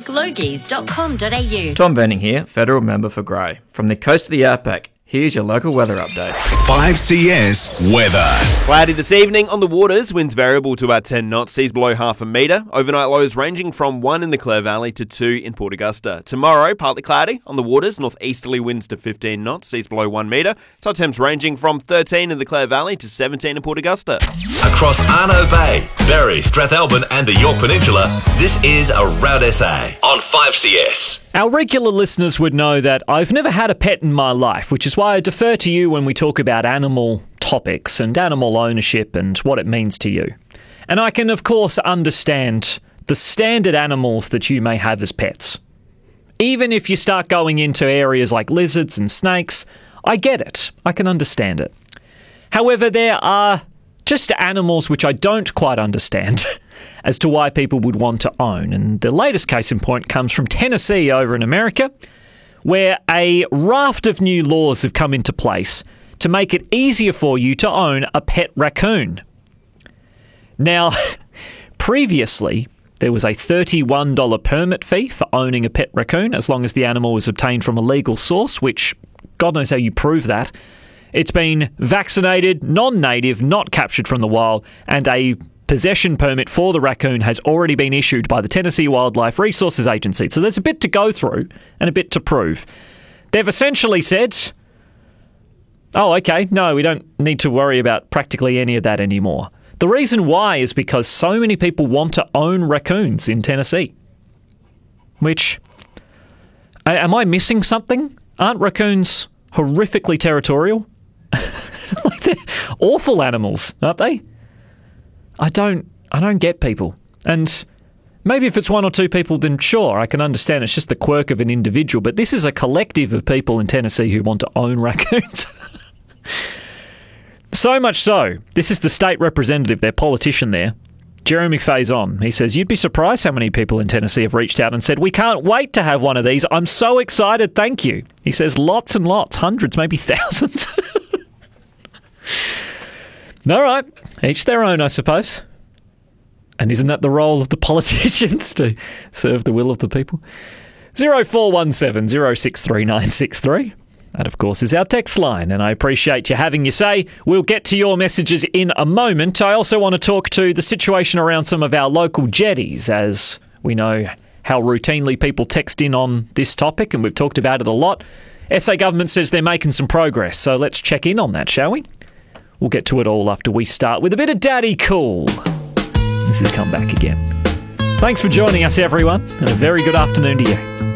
logies.com.au. Tom Venning here, Federal Member for Grey. From the coast of the Outback, here's your local weather update. 5CS weather. Cloudy this evening on the waters, winds variable to about 10 knots, seas below half a metre. Overnight lows ranging from 1 in the Clare Valley to 2 in Port Augusta. Tomorrow, partly cloudy on the waters, northeasterly winds to 15 knots, seas below 1 metre. Tide temps ranging from 13 in the Clare Valley to 17 in Port Augusta. Across Arno Bay, Berry, Strathalbyn and the York Peninsula, this is Around SA on 5CS. Our regular listeners would know that I've never had a pet in my life, which is why I defer to you when we talk about animal topics and animal ownership and what it means to you. And I can, of course, understand the standard animals that you may have as pets. Even if you start going into areas like lizards and snakes, I get it. I can understand it. However, there are just animals which I don't quite understand as to why people would want to own. And the latest case in point comes from Tennessee over in America, where a raft of new laws have come into place to make it easier for you to own a pet raccoon. Now, previously, there was a $31 permit fee for owning a pet raccoon, as long as the animal was obtained from a legal source, which God knows how you prove that. It's been vaccinated, non-native, not captured from the wild, and a possession permit for the raccoon has already been issued by the Tennessee Wildlife Resources Agency. So there's a bit to go through and a bit to prove. They've essentially said, oh, okay, no, we don't need to worry about practically any of that anymore. The reason why is because so many people want to own raccoons in Tennessee. Which, am I missing something? Aren't raccoons horrifically territorial? Like, they're awful animals, aren't they? I don't get people. And maybe if it's one or two people, then sure, I can understand. It's just the quirk of an individual. But this is a collective of people in Tennessee who want to own raccoons. So much so, this is the state representative, their politician there, Jeremy Faison. He says, you'd be surprised how many people in Tennessee have reached out and said, we can't wait to have one of these. I'm so excited, thank you. He says lots and lots, hundreds, maybe thousands. All right, each their own, I suppose. And isn't that the role of the politicians, to serve the will of the people? 0417 063963. That, of course, is our text line, and I appreciate you having your say. We'll get to your messages in a moment. I also want to talk to the situation around some of our local jetties, as we know how routinely people text in on this topic, and we've talked about it a lot. SA government says they're making some progress, so let's check in on that, shall we? We'll get to it all after we start with a bit of Daddy Cool. This has come back again. Thanks for joining us, everyone, and a very good afternoon to you.